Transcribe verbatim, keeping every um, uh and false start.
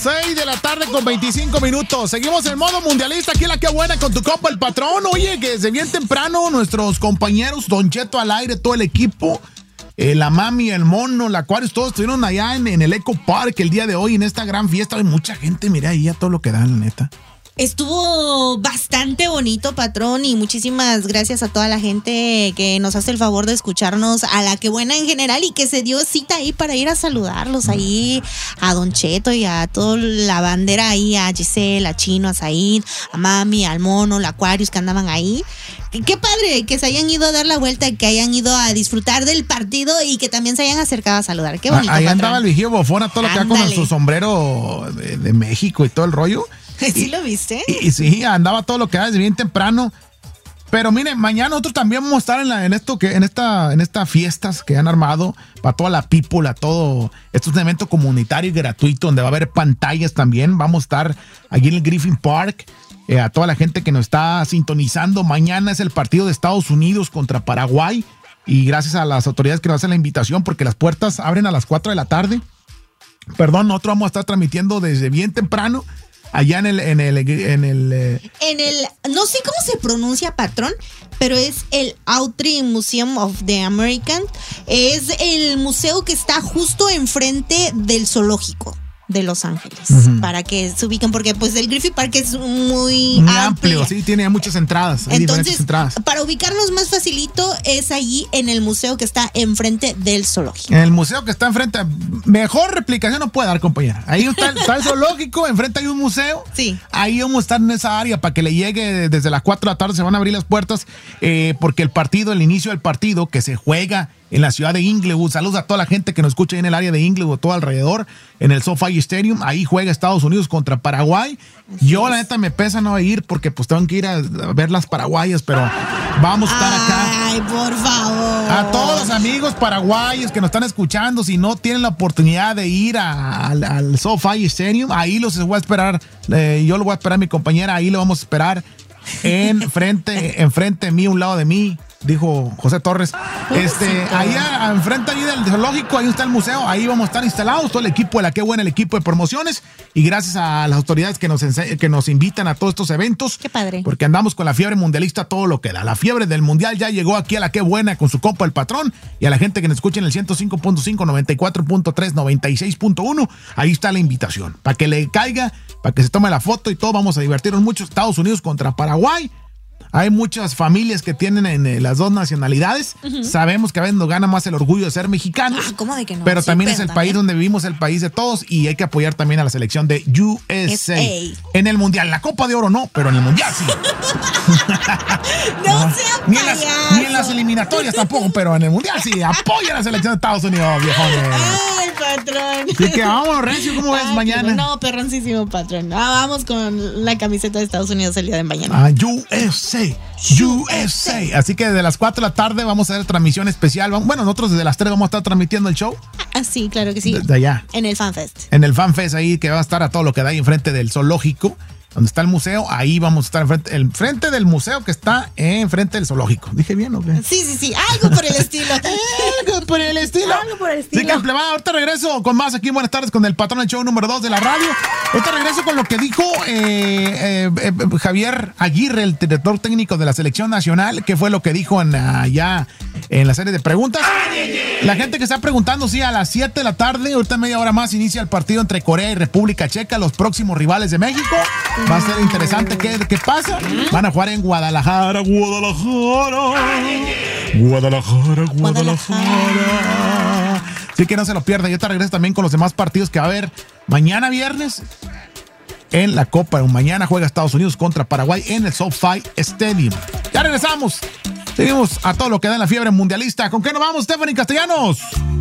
seis de la tarde con veinticinco minutos. Seguimos en modo mundialista. Aquí en La Que Buena con tu compa, el patrón. Oye, que desde bien temprano nuestros compañeros, Don Cheto al aire, todo el equipo, eh, la mami, el mono, la Aquarius, todos estuvieron allá en, en el Eco Park el día de hoy, en esta gran fiesta. Hay mucha gente, mira ahí a todo lo que dan, la neta. Estuvo bastante bonito, patrón, y muchísimas gracias a toda la gente que nos hace el favor de escucharnos, a La Que Buena en general, y que se dio cita ahí para ir a saludarlos ahí, a Don Cheto y a toda la bandera ahí, a Giselle, a Chino, a Said, a Mami, al Mono, la Aquarius que andaban ahí. Qué padre que se hayan ido a dar la vuelta, que hayan ido a disfrutar del partido y que también se hayan acercado a saludar. Qué bonito, ahí patrón. andaba el vigío Bofón a todo lo que da con su sombrero de, de México y todo el rollo. ¿Sí y, lo viste? Y, y sí, andaba todo lo que da desde bien temprano. Pero miren, mañana nosotros también vamos a estar en, la, en esto que en esta en estas fiestas que han armado para toda la people, a todo. Esto es un evento comunitario y gratuito donde va a haber pantallas también. Vamos a estar allí en el Griffin Park. Eh, a toda la gente que nos está sintonizando. Mañana es el partido de Estados Unidos contra Paraguay. Y gracias a las autoridades que nos hacen la invitación, porque las puertas abren a las cuatro de la tarde. Perdón, nosotros vamos a estar transmitiendo desde bien temprano. Allá en el, en el, en el, eh... en el, no sé cómo se pronuncia, patrón, pero es el Autry Museum of the American. Es el museo que está justo enfrente del zoológico de Los Ángeles, uh-huh. para que se ubiquen, porque pues el Griffith Park es muy, muy amplio. amplio, sí, tiene muchas entradas. Hay Entonces, entradas. Para ubicarnos más facilito es allí en el museo que está enfrente del zoológico. En el museo que está enfrente, mejor replicación no puede dar, compañera. Ahí está, está el zoológico, enfrente hay un museo. Sí. Ahí vamos a estar en esa área para que le llegue desde las cuatro de la tarde, se van a abrir las puertas, eh, porque el partido, el inicio del partido que se juega en la ciudad de Inglewood. Saludos a toda la gente que nos escucha ahí en el área de Inglewood, todo alrededor, en el SoFi Stadium. Ahí juega Estados Unidos contra Paraguay. Así Yo, es. la neta, me pesa no ir porque pues tengo que ir a ver las paraguayas, pero vamos a estar Ay, acá. Ay, por favor. A todos los amigos paraguayos que nos están escuchando, si no tienen la oportunidad de ir a, al, al SoFi Stadium, ahí los voy a esperar. Eh, yo lo voy a esperar a mi compañera, ahí lo vamos a esperar en frente, en frente de mí, un lado de mí. Dijo José Torres. Este, ahí a, a, enfrente ahí del zoológico, ahí está el museo, ahí vamos a estar instalados, todo el equipo de La Que Buena, el equipo de promociones, y gracias a las autoridades que nos, que nos invitan a todos estos eventos. Qué padre. Porque andamos con la fiebre mundialista, todo lo que da. La fiebre del mundial ya llegó aquí a La Que Buena con su compa el patrón, y a la gente que nos escucha en el ciento cinco punto cinco, noventa y cuatro punto tres, noventa y seis punto uno, ahí está la invitación, para que le caiga, para que se tome la foto y todo. Vamos a divertirnos mucho. Estados Unidos contra Paraguay. Hay muchas familias que tienen en eh, las dos nacionalidades. Uh-huh. Sabemos que a veces nos gana más el orgullo de ser mexicanos. Ah, ¿cómo de que no? Pero sí, también pero es el también. país donde vivimos, el país de todos, y hay que apoyar también a la selección de U S A. S A. En el Mundial, la Copa de Oro no, pero en el Mundial sí. no, no sea ni, en las, ni en las eliminatorias tampoco, pero en el Mundial sí. Apoya a la selección de Estados Unidos, viejones. Ay, patrón. Así que vámonos, Rencio, ¿cómo ves mañana? No, perroncísimo, patrón. Ah, vamos con la camiseta de Estados Unidos el día de mañana. Ah, U S A. U S A. Así que desde las cuatro de la tarde vamos a hacer transmisión especial. Bueno, nosotros desde las tres vamos a estar transmitiendo el show. Ah, sí, claro que sí. De, de allá. En el FanFest. En el FanFest ahí, que va a estar a todo lo que da ahí enfrente del zoológico, donde está el museo. Ahí vamos a estar enfrente, el frente del museo que está enfrente del zoológico. ¿Dije bien o qué? Sí, sí, sí. Algo por el estilo. Algo por el estilo. Algo por el estilo. Sí, que va. Ahorita regreso con más aquí. Buenas tardes con el patrón del show número dos de la radio. Ahorita regreso con lo que dijo eh, eh, eh, Javier Aguirre, el director técnico de la selección nacional. ¿Qué fue lo que dijo en, allá en la serie de preguntas? La gente que está preguntando, sí, a las siete de la tarde, ahorita media hora más, inicia el partido entre Corea y República Checa, los próximos rivales de México. Va a ser interesante qué, qué pasa. Van a jugar en Guadalajara, Guadalajara. Guadalajara, Guadalajara. Así que no se lo pierdan. Yo te regreso también con los demás partidos que va a haber mañana viernes en la Copa. Mañana juega Estados Unidos contra Paraguay en el SoFi Stadium. Ya regresamos. Seguimos a todo lo que da en la fiebre mundialista. ¿Con qué nos vamos, Stephanie Castellanos?